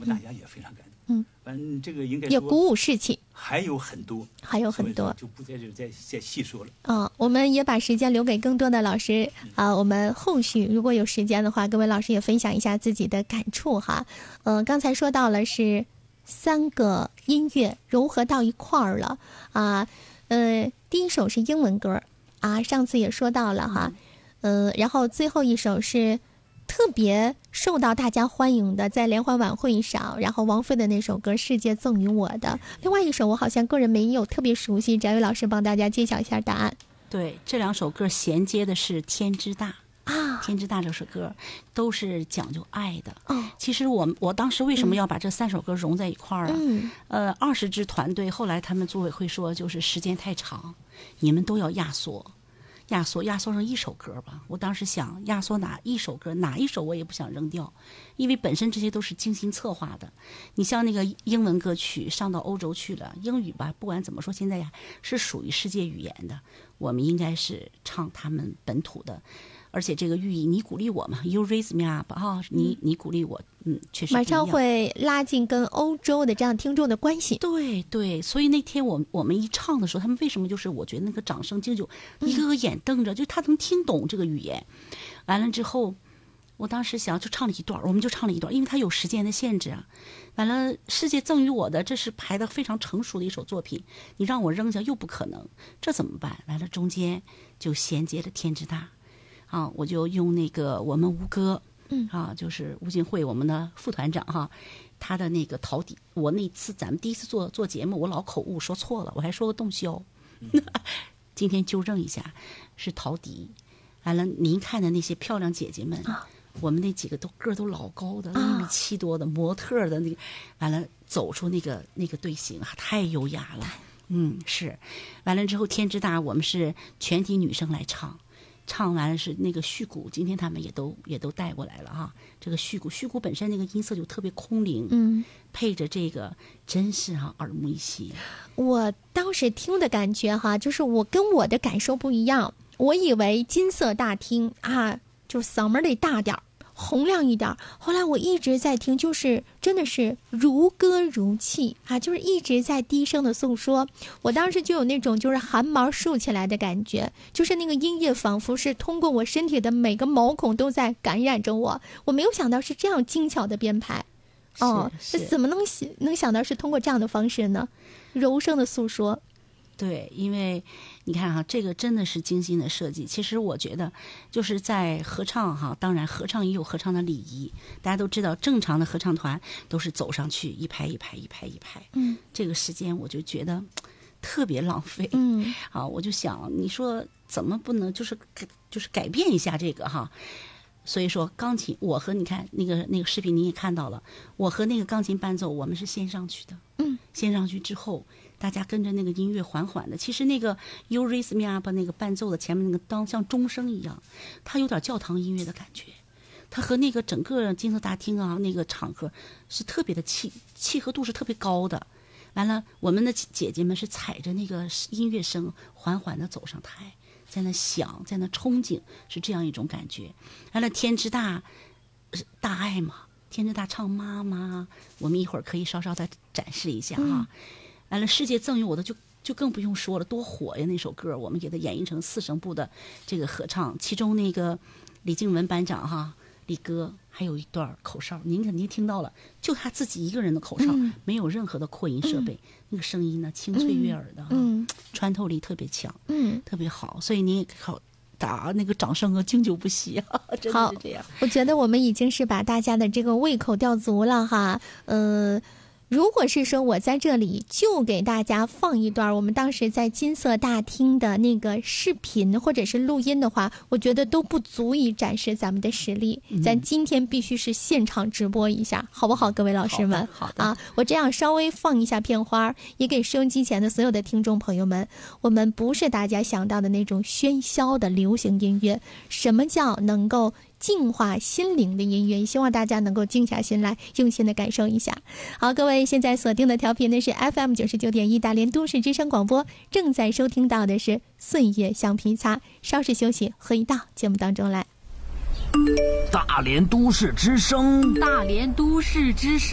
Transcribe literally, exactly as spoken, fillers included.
大家也非常感动。 嗯， 反正这个应该也鼓舞士气， 还有很多， 还有很多， 就不在这再再细说了。 啊、哦，我们也把时间留给更多的老师啊、呃。我们后续如果有时间的话，各位老师也分享一下自己的感触哈。呃，刚才说到了是三个音乐糅合到一块儿了啊。呃，第一首是英文歌啊，上次也说到了哈。呃，然后最后一首是特别受到大家欢迎的，在联欢晚会上，然后王菲的那首歌《世界赠予我的》。另外一首我好像个人没有特别熟悉，翟伟老师帮大家揭晓一下答案。 对，这两首歌衔接的是《天之大》啊，《天之大》这首歌都是讲究爱的。哦，其实我我当时为什么要把这三首歌融在一块儿啊？嗯，呃，二十支团队，后来他们组委会说，就是时间太长，你们都要压缩。压缩压缩成一首歌吧，我当时想压缩哪一首歌，哪一首我也不想扔掉，因为本身这些都是精心策划的。你像那个英文歌曲上到欧洲去了，英语吧，不管怎么说，现在呀是属于世界语言的，我们应该是唱他们本土的。而且这个寓意，你鼓励我嘛 ，You raise me up 哈、哦，你你鼓励我，嗯，确实马上会拉近跟欧洲的这样听众的关系。 对对，所以那天我我们一唱的时候，他们为什么就是我觉得那个掌声经就一个个眼瞪着，嗯、就他能听懂这个语言。完了之后，我当时想就唱了一段，我们就唱了一段，因为它有时间的限制啊。完了，世界赠予我的，这是排的非常成熟的一首作品，你让我扔下又不可能，这怎么办？完了，中间就衔接了天之大。啊，我就用那个我们吴哥，嗯，啊，就是吴金慧我们的副团长哈，他的那个陶笛，我那次咱们第一次做做节目，我老口误说错了，我还说个洞箫，嗯、今天纠正一下，是陶笛。完了，您看的那些漂亮姐姐们，啊、我们那几个都个儿都老高的，一米七多的模特的那个，完了走出那个那个队形啊，太优雅了，嗯，是。完了之后，天之大，我们是全体女生来唱。唱完了是那个续鼓，今天他们也都也都带过来了哈。这个续鼓，续鼓本身那个音色就特别空灵，嗯，配着这个真是哈、啊、耳目一新。 我当时听的感觉哈，就是我跟我的感受不一样，我以为金色大厅啊，就嗓门得大点儿。洪亮一点，后来我一直在听，就是真的是如歌如泣啊，就是一直在低声的诉说。我当时就有那种就是汗毛竖起来的感觉，就是那个音乐仿佛是通过我身体的每个毛孔都在感染着我。我没有想到是这样精巧的编排，哦，这怎么能想能想到是通过这样的方式呢？柔声的诉说。 对，因为你看哈，这个真的是精心的设计。其实我觉得，就是在合唱哈，当然合唱也有合唱的礼仪。大家都知道，正常的合唱团都是走上去一排一排一排一排，嗯，这个时间我就觉得特别浪费，嗯，啊，我就想，你说怎么不能就是就是改变一下这个哈？所以说，钢琴，我和你看那个那个视频你也看到了，我和那个钢琴伴奏，我们是先上去的，嗯，先上去之后，大家跟着那个音乐缓缓的。其实那个 You Raise Me Up 那个伴奏的前面那个当像钟声一样，它有点教堂音乐的感觉，它和那个整个金色大厅啊那个场合是特别的契契合度是特别高的。完了，我们的姐姐们是踩着那个音乐声缓缓的走上台。在那想，在那憧憬，是这样一种感觉。完了，天之大，大爱嘛，天之大唱妈妈，我们一会儿可以稍稍再展示一下哈、嗯。完了，世界赠予我的就就更不用说了，多火呀那首歌，我们给它演绎成四声部的这个合唱，其中那个李静文班长哈，李哥还有一段口哨，您肯定听到了，就他自己一个人的口哨，嗯、没有任何的扩音设备。嗯那个声音呢，清脆悦耳的哈、嗯，穿透力特别强，嗯，特别好，所以你也好打那个掌声啊，经久不息啊，真的是这样。 我觉得我们已经是把大家的这个胃口吊足了哈，呃。如果是说我在这里就给大家放一段我们当时在金色大厅的那个视频或者是录音的话，我觉得都不足以展示咱们的实力。嗯、咱今天必须是现场直播一下，好不好，各位老师们？ 好的，好的啊，我这样稍微放一下片花，也给收音机前的所有的听众朋友们，我们不是大家想到的那种喧嚣的流行音乐。什么叫能够净化心灵的音乐，也希望大家能够静下心来用心的感受一下。好，各位现在锁定的调频的是 F M 九十九点一 大连都市之声广播，正在收听到的是岁月橡皮擦，稍事休息，回到节目当中来。 大连都市之声， 大连都市之声。